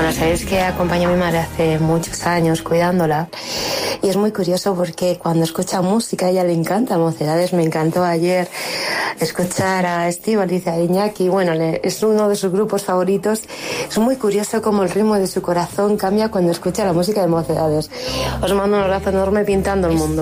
Bueno, sabéis que acompañé a mi madre hace muchos años cuidándola y es muy curioso porque cuando escucha música a ella le encanta Mocedades. Me encantó ayer escuchar a Estíbaliz, a Iñaki, bueno, es uno de sus grupos favoritos. Es muy curioso cómo el ritmo de su corazón cambia cuando escucha la música de Mocedades. Os mando un abrazo enorme pintando el mundo.